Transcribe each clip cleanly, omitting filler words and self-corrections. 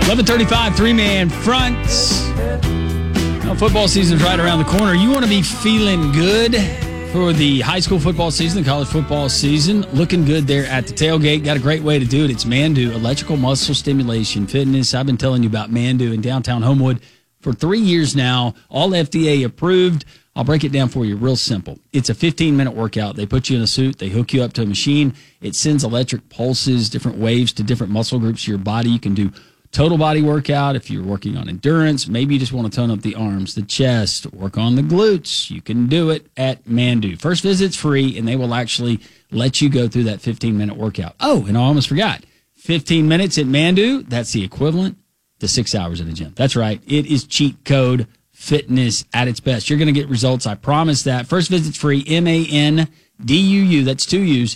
11:35, three-man fronts. Well, football season's right around the corner. You want to be feeling good for the high school football season, the college football season. Looking good there at the tailgate. Got a great way to do it. It's Mandu, electrical muscle stimulation fitness. I've been telling you about Mandu in downtown Homewood for 3 years now. All FDA approved. I'll break it down for you real simple. It's a 15-minute workout. They put you in a suit. They hook you up to a machine. It sends electric pulses, different waves to different muscle groups of your body. You can do total body workout if you're working on endurance. Maybe you just want to tone up the arms, the chest, work on the glutes. You can do it at Mandu. First visit's free, and they will actually let you go through that 15-minute workout. Oh, and I almost forgot. 15 minutes at Mandu, that's the equivalent to 6 hours in the gym. That's right. It is cheat code fitness at its best. You're going to get results. I promise that. First visit's free. MANDUU. That's 2 U's.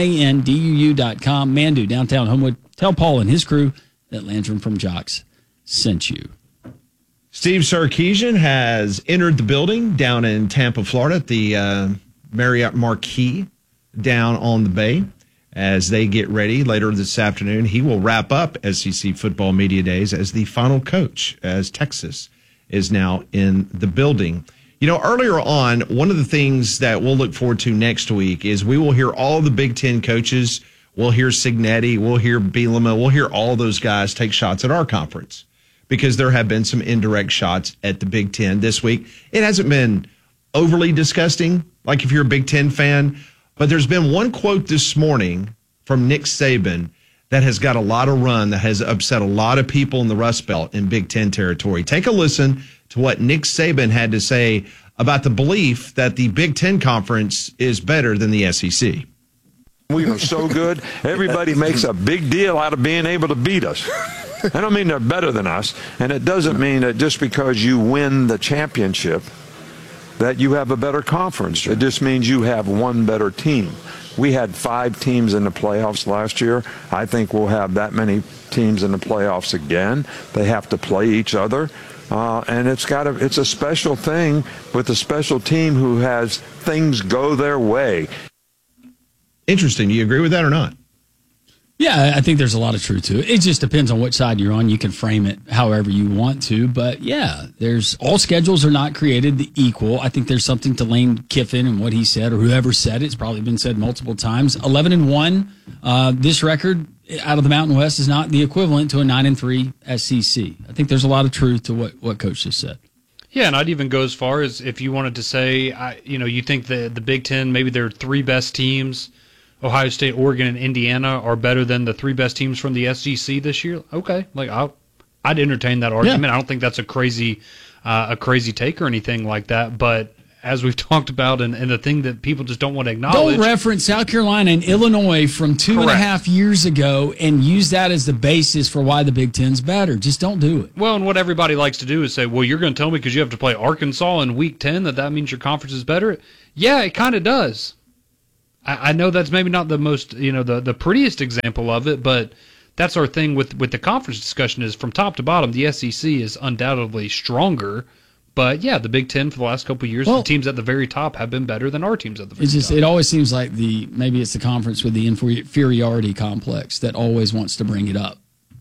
MANDUU.com. Mandu, downtown Homewood. Tell Paul and his crew that Landrum from Jocks sent you. Steve Sarkisian has entered the building down in Tampa, Florida, at the Marriott Marquis down on the bay. As they get ready later this afternoon, he will wrap up SEC Football Media Days as the final coach, as Texas is now in the building. You know, earlier on, one of the things that we'll look forward to next week is we will hear all the Big Ten coaches. We'll hear Cignetti, we'll hear Bielema, we'll hear all those guys take shots at our conference because there have been some indirect shots at the Big Ten this week. It hasn't been overly disgusting, like if you're a Big Ten fan, but there's been one quote this morning from Nick Saban that has got a lot of run, that has upset a lot of people in the Rust Belt in Big Ten territory. Take a listen to what Nick Saban had to say about the belief that the Big Ten Conference is better than the SEC. We are so good, everybody makes a big deal out of being able to beat us. I don't mean they're better than us, and it doesn't mean that just because you win the championship that you have a better conference. It just means you have one better team. We had 5 teams in the playoffs last year. I think we'll have that many teams in the playoffs again. They have to play each other. And it's a special thing with a special team who has things go their way. Interesting. Do you agree with that or not? Yeah, I think there's a lot of truth to it. It just depends on which side you're on. You can frame it however you want to. But, yeah, all schedules are not created equal. I think there's something to Lane Kiffin and what he said, or whoever said it. It's probably been said multiple times. 11-1, this record out of the Mountain West is not the equivalent to a 9-3 SEC. I think there's a lot of truth to what Coach just said. Yeah, and I'd even go as far as if you wanted to say, you think the Big Ten, maybe their 3 best teams, Ohio State, Oregon, and Indiana, are better than the 3 best teams from the SEC this year. Okay, I'd entertain that argument. Yeah. I don't think that's a crazy take or anything like that. But as we've talked about, and the thing that people just don't want to acknowledge, don't reference South Carolina and Illinois from 2.5 years ago and use that as the basis for why the Big Ten's better. Just don't do it. Well, and what everybody likes to do is say, well, you're going to tell me because you have to play Arkansas in Week 10 that means your conference is better. Yeah, it kind of does. I know that's maybe not the most, the prettiest example of it, but that's our thing with the conference discussion is from top to bottom, the SEC is undoubtedly stronger. But, yeah, the Big Ten for the last couple of years, the teams at the very top have been better than our teams at the very top. It always seems like maybe it's the conference with the inferiority complex that always wants to bring it up.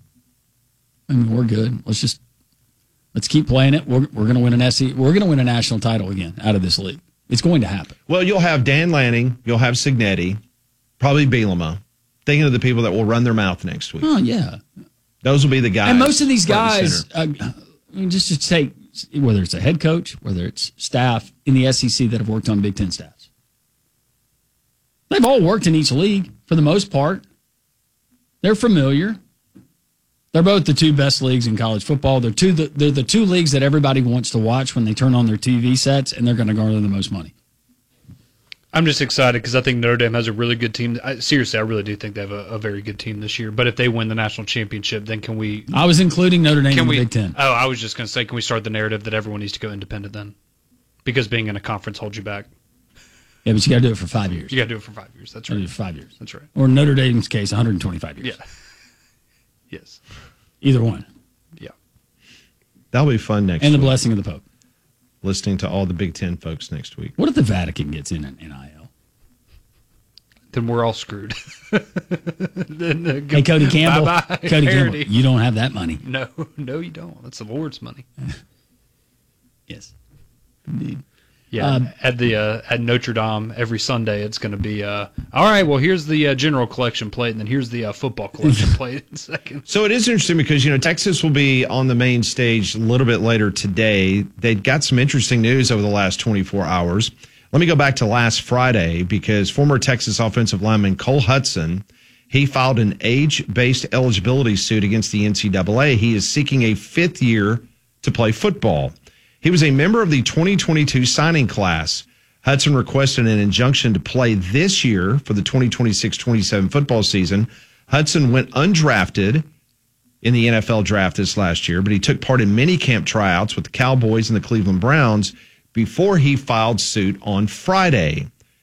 I mean, we're good. Let's keep playing it. We're going to win we're going to win a national title again out of this league. It's going to happen. Well, you'll have Dan Lanning, you'll have Cignetti, probably Bielema, thinking of the people that will run their mouth next week. Oh, yeah. Those will be the guys. And most of these guys, just to take, whether it's a head coach, whether it's staff in the SEC that have worked on Big Ten staffs, they've all worked in each league for the most part. They're familiar. They're both the 2 best leagues in college football. They're the 2 leagues that everybody wants to watch when they turn on their TV sets, and they're going to garner the most money. I'm just excited because I think Notre Dame has a really good team. Seriously, I really do think they have a very good team this year. But if they win the national championship, then can we... I was including Notre Dame in the Big Ten. Oh, I was just going to say, can we start the narrative that everyone needs to go independent then? Because being in a conference holds you back. Yeah, but you got to do it for 5 years. You got to do it for 5 years. That's right. Do it for 5 years. That's right. Or in Notre Dame's case, 125 years. Yeah. Yes. Either one. Yeah. That'll be fun next week. And the blessing of the Pope. Listening to all the Big Ten folks next week. What if the Vatican gets in an NIL? then we're all screwed. Hey, Cody Campbell. Bye-bye, Cody Parody. Campbell, you don't have that money. No, you don't. That's the Lord's money. Yes, indeed. Yeah, at Notre Dame every Sunday it's going to be all right. Well, here's the general collection plate, and then here's the football collection plate in a second. So it is interesting because Texas will be on the main stage a little bit later today. They got some interesting news over the last 24 hours. Let me go back to last Friday because former Texas offensive lineman Cole Hudson, he filed an age-based eligibility suit against the NCAA. He is seeking a fifth year to play football. He was a member of the 2022 signing class. Hudson requested an injunction to play this year for the 2026-27 football season. Hudson went undrafted in the NFL draft this last year, but he took part in mini camp tryouts with the Cowboys and the Cleveland Browns before he filed suit on Friday.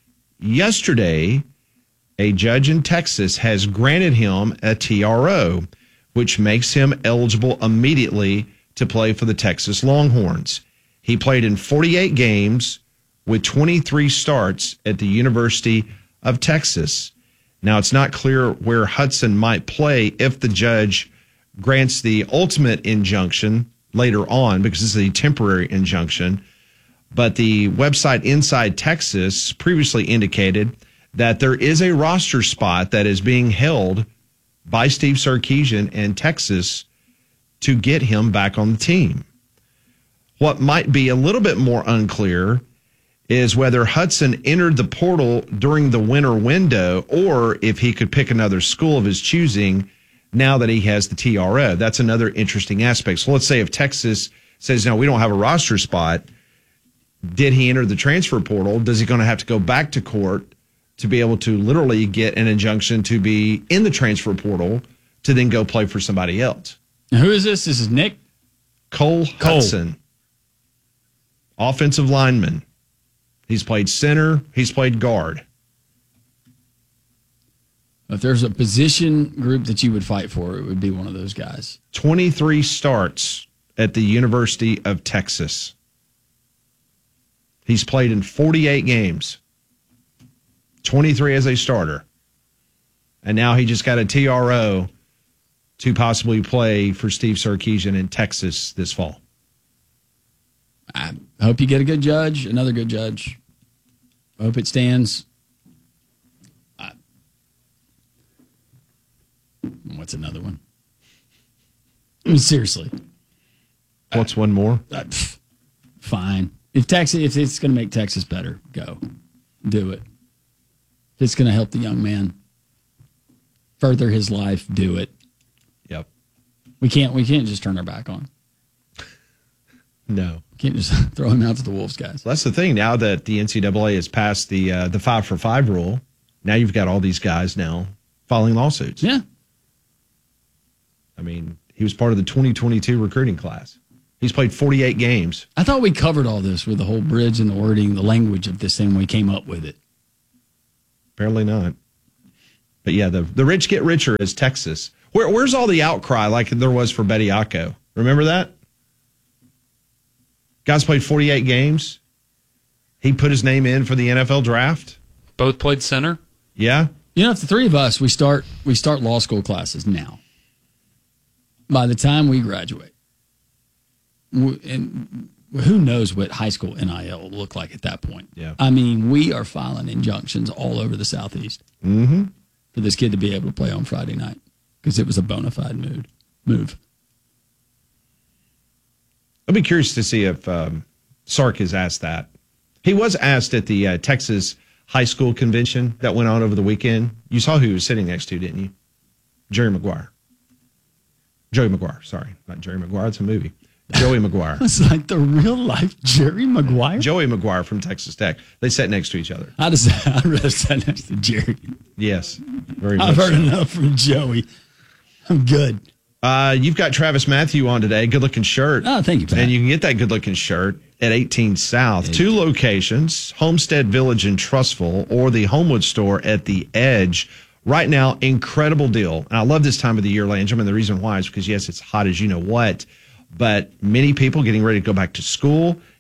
Yesterday, a judge in Texas has granted him a TRO, which makes him eligible immediately to play for the Texas Longhorns. He played in 48 games with 23 starts at the University of Texas. Now, it's not clear where Hudson might play if the judge grants the ultimate injunction later on, because this is a temporary injunction. But the website Inside Texas previously indicated that there is a roster spot that is being held by Steve Sarkisian and Texas to get him back on the team. What might be a little bit more unclear is whether Hudson entered the portal during the winter window or if he could pick another school of his choosing now that he has the TRO. That's another interesting aspect. So let's say if Texas says, no, we don't have a roster spot, did he enter the transfer portal? Does he going to have to go back to court to be able to literally get an injunction to be in the transfer portal to then go play for somebody else? Now, who is this? This is Nick Cole Hudson, offensive lineman. He's played center. He's played guard. If there's a position group that you would fight for, it would be one of those guys. 23 starts at the University of Texas. He's played in 48 games, 23 as a starter. And now he just got a TRO to possibly play for Steve Sarkisian in Texas this fall. I hope you get a good judge, another good judge. I hope it stands. What's another one? I mean, seriously. What's one more? Fine. If it's going to make Texas better, go. Do it. If it's going to help the young man further his life, do it. Yep. We can't just turn our back on. No. Can't just throw him out to the wolves, guys. Well, that's the thing. Now that the NCAA has passed the 5-for-5 rule, now you've got all these guys now filing lawsuits. Yeah. I mean, he was part of the 2022 recruiting class. He's played 48 games. I thought we covered all this with the whole bridge and the wording, the language of this thing when we came up with it. Apparently not. But yeah, the rich get richer as Texas. Where's all the outcry like there was for Bediako? Remember that? Guys played 48 games. He put his name in for the NFL draft. Both played center. Yeah. If the three of us, we start law school classes now. By the time we graduate, and who knows what high school NIL will look like at that point. Yeah. I mean, we are filing injunctions all over the Southeast for this kid to be able to play on Friday night because it was a bona fide move. I'd be curious to see if Sark is asked that. He was asked at the Texas high school convention that went on over the weekend. You saw who he was sitting next to, didn't you? Joey Maguire. Sorry, not Jerry Maguire. It's a movie. Joey Maguire. It's like the real life Jerry Maguire. Joey Maguire from Texas Tech. They sat next to each other. I'd rather sat next to Jerry. Yes, very much. I've heard so. enough from Joey. I'm good. You've got Travis Matthew on today. Good looking shirt. Oh, thank you, Pat. And you can get that good looking shirt at 18 South. 2 locations, Homestead Village in Trussville or the Homewood store at the Edge. Right now, incredible deal. And I love this time of the year, ladies and gentlemen. The reason why is because, yes, it's hot as you know what, but many people getting ready to go back to school.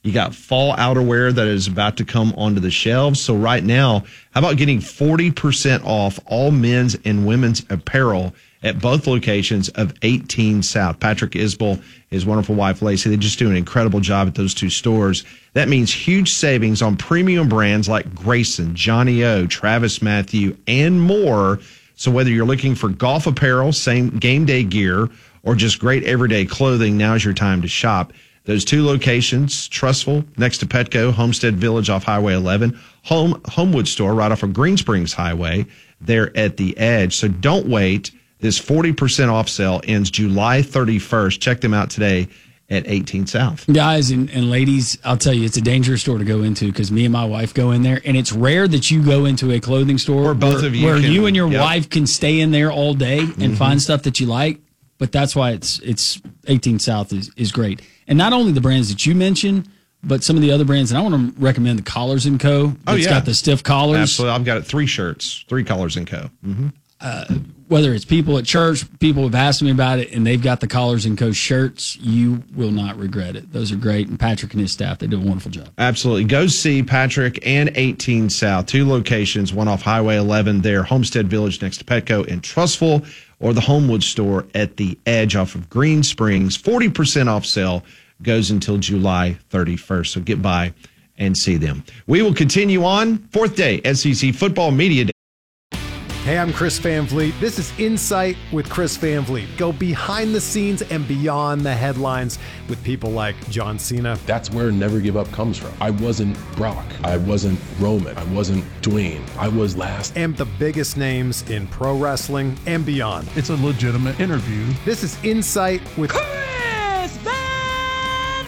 You got fall outerwear that is about to come onto the shelves. So right now, how about getting 40% off all men's and women's apparel at both locations of 18 South? Patrick Isbell, his wonderful wife, Lacey, they just do an incredible job at those two stores. That means huge savings on premium brands like Grayson, Johnny O, Travis Matthew, and more. So whether you're looking for golf apparel, same game day gear, or just great everyday clothing, now's your time to shop. Those two locations, Trussville, next to Petco, Homestead Village off Highway 11, Homewood Store right off of Green Springs Highway, there at the Edge. So don't wait. This 40% off sale ends July 31st. Check them out today at 18 South. Guys and ladies, I'll tell you, it's a dangerous store to go into because me and my wife go in there, and it's rare that you go into a clothing store where both of you where can, you and your wife can stay in there all day and find stuff that you like. But that's why it's 18 South is great. And not only the brands that you mentioned, but some of the other brands. And I want to recommend the Collars & Co. It's got the stiff collars. Absolutely. I've got 3 shirts, 3 Collars & Co. Whether it's people at church, people have asked me about it, and they've got the Collars & Co. shirts, you will not regret it. Those are great. And Patrick and his staff, they do a wonderful job. Absolutely. Go see Patrick and 18 South, 2 locations, one off Highway 11 there, Homestead Village next to Petco in Trussville, or the Homewood Store at the Edge off of Green Springs. 40% off sale goes until July 31st. So get by and see them. We will continue on. 4th day SEC Football Media Day. Hey, I'm Chris Van Vliet. This is Insight with Chris Van Vliet. Go behind the scenes and beyond the headlines with people like John Cena. That's where Never Give Up comes from. I wasn't Brock. I wasn't Roman. I wasn't Dwayne. I was last. And the biggest names in pro wrestling and beyond. It's a legitimate interview. This is Insight with Chris Van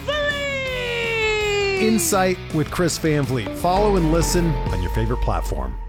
Vliet. Insight with Chris Van Vliet. Follow and listen on your favorite platform.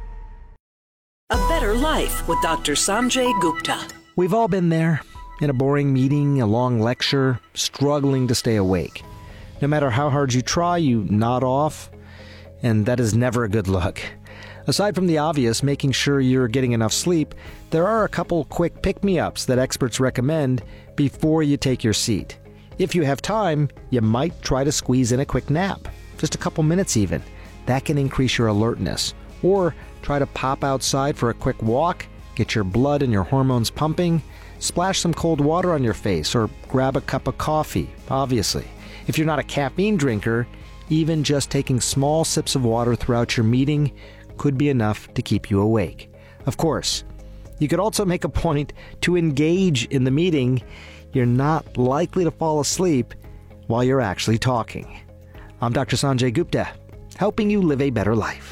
A Better Life with Dr. Sanjay Gupta. We've all been there, in a boring meeting, a long lecture, struggling to stay awake. No matter how hard you try, you nod off, and that is never a good look. Aside from the obvious, making sure you're getting enough sleep, there are a couple quick pick-me-ups that experts recommend before you take your seat. If you have time, you might try to squeeze in a quick nap, just a couple minutes even. That can increase your alertness. Or try to pop outside for a quick walk, get your blood and your hormones pumping, splash some cold water on your face, or grab a cup of coffee, obviously. If you're not a caffeine drinker, even just taking small sips of water throughout your meeting could be enough to keep you awake. Of course, you could also make a point to engage in the meeting. You're not likely to fall asleep while you're actually talking. I'm Dr. Sanjay Gupta, helping you live a better life.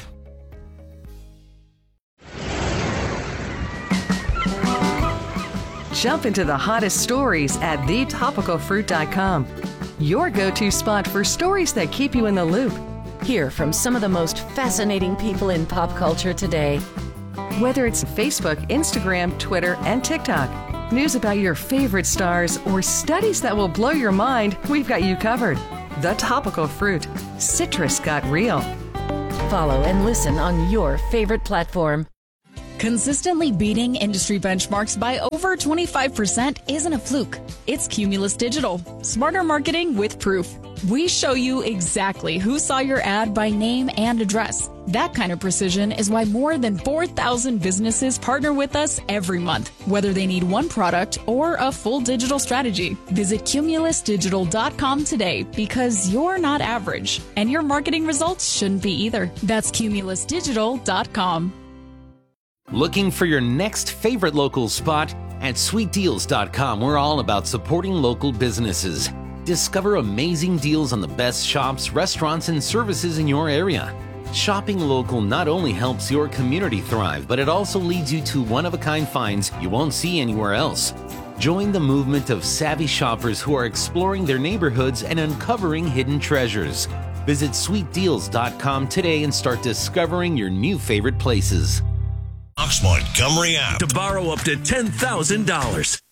Jump into the hottest stories at thetopicalfruit.com. Your go-to spot for stories that keep you in the loop. Hear from some of the most fascinating people in pop culture today. Whether it's Facebook, Instagram, Twitter, and TikTok, news about your favorite stars, or studies that will blow your mind, we've got you covered. The Topical Fruit. Citrus got real. Follow and listen on your favorite platform. Consistently beating industry benchmarks by over 25% isn't a fluke. It's Cumulus Digital. Smarter marketing with proof. We show you exactly who saw your ad by name and address. That kind of precision is why more than 4,000 businesses partner with us every month, whether they need one product or a full digital strategy. Visit cumulusdigital.com today because you're not average, and your marketing results shouldn't be either. That's cumulusdigital.com. Looking for your next favorite local spot? At sweetdeals.com, we're all about supporting local businesses. Discover amazing deals on the best shops, restaurants, and services in your area. Shopping local not only helps your community thrive, but it also leads you to one-of-a-kind finds you won't see anywhere else. Join the movement of savvy shoppers who are exploring their neighborhoods and uncovering hidden treasures. Visit sweetdeals.com today and start discovering your new favorite places. Montgomery app to borrow up to $10,000.